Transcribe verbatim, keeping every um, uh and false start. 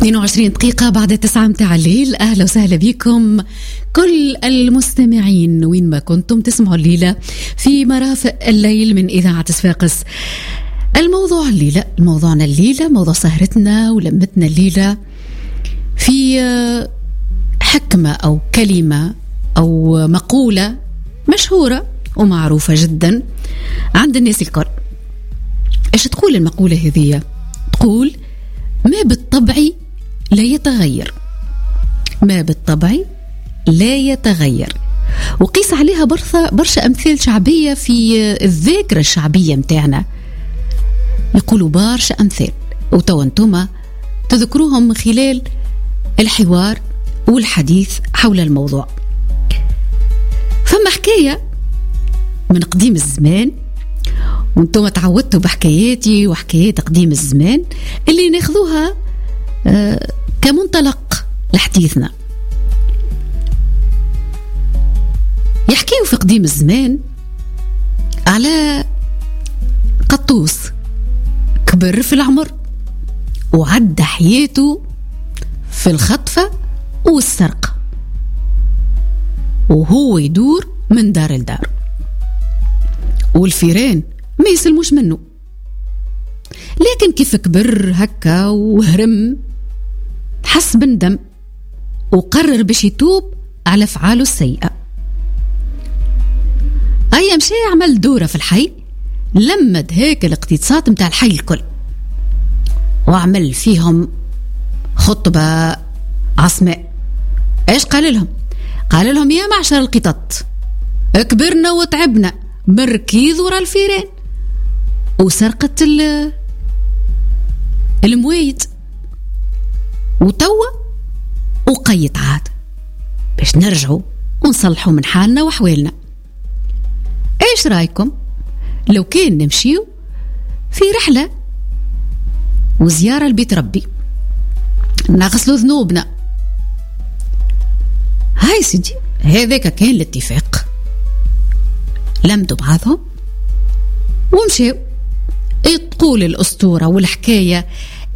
اثنين وعشرين دقيقة بعد التسعة متاع الليل. أهلا وسهلا بكم كل المستمعين وين ما كنتم تسمعوا الليلة في مرافق الليل من إذاعة صفاقس. الموضوع الليلة موضوعنا الليلة موضوع سهرتنا ولمتنا الليلة في حكمة أو كلمة أو مقولة مشهورة ومعروفة جدا عند الناس الكل. إيش تقول المقولة هذه؟ تقول: ما بالطبع لا يتغير، ما بالطبع لا يتغير. وقيس عليها برشا برشا أمثال شعبية في الذاكرة الشعبية متاعنا، يقولوا برشا أمثال وتو أنتم تذكروهم من خلال الحوار والحديث حول الموضوع. فما حكاية من قديم الزمان، وانتم تعودتوا بحكاياتي وحكايات قديم الزمان اللي ناخذوها آه كمنطلق لحديثنا. يحكيوا في قديم الزمان على قطوس كبر في العمر وعد حياته في الخطفة والسرقة، وهو يدور من دار لدار، والفيران ما يسلموش منه. لكن كيف كبر هكا وهرم حس بندم وقرر باش يتوب على أفعاله السيئة. أي مشي عمل دورة في الحي، لمد هيك الاقتصاد متاع الحي الكل وعمل فيهم خطبة عصماء. ايش قال لهم؟ قال لهم: يا معشر القطط، كبرنا وتعبنا مركيز ورا الفيران وسرقة الموايد، وتوا وقيت عاد باش نرجعوا ونصلحوا من حالنا وحوالنا. ايش رايكم لو كان نمشيو في رحلة وزيارة لبيت ربي نغسلوا ذنوبنا؟ هاي سيدي، هذاك كان الاتفاق. لمدوا بعضهم ومشيوا. تقول الأسطورة والحكاية